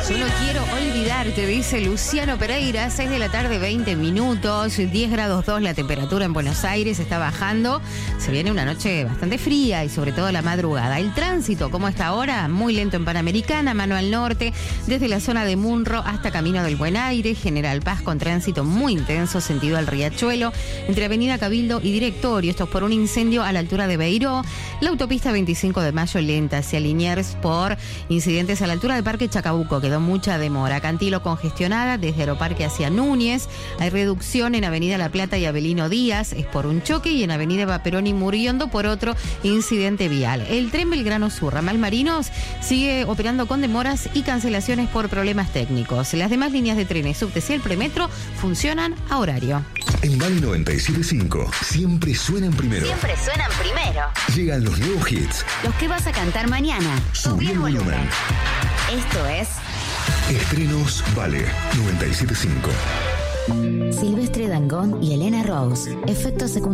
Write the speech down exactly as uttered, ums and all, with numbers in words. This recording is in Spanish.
Solo quiero olvidarte, dice Luciano Pereira, seis de la tarde, veinte minutos, diez grados dos la temperatura en Buenos Aires, está bajando. Se viene una noche bastante fría y sobre todo la madrugada. El tránsito, ¿cómo está ahora? Muy lento en Panamericana, mano al norte, desde la zona de Munro hasta Camino del Buen Aire, General Paz con tránsito muy intenso, sentido al Riachuelo, entre Avenida Cabildo y Directorio. Esto es por un incendio a la altura de Beiró. La autopista veinticinco de mayo lenta hacia Liniers por incidentes a la altura del Parque Chacabuco. Quedó mucha demora. Cantilo congestionada desde Aeroparque hacia Núñez. Hay reducción en Avenida La Plata y Avelino Díaz, es por un choque, y en Avenida Eva Perón y Muriondo por otro incidente vial. El tren Belgrano Sur, ramal Marinos, sigue operando con demoras y cancelaciones por problemas técnicos. Las demás líneas de trenes, subtes y el premetro funcionan a horario. En Bali noventa y siete punto cinco siempre suenan primero. Siempre suenan primero. Llegan los nuevos hits. Los que vas a cantar mañana. Subí el volumen. Esto es Estrenos Vale noventa y siete punto cinco. Silvestre Dangond y Elena Rose. Efectos secundarios.